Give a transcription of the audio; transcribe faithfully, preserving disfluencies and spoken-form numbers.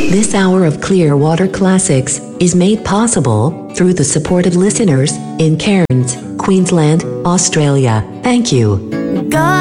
This hour of Clearwater Classics is made possible through the support of listeners in Cairns, Queensland, Australia. Thank you.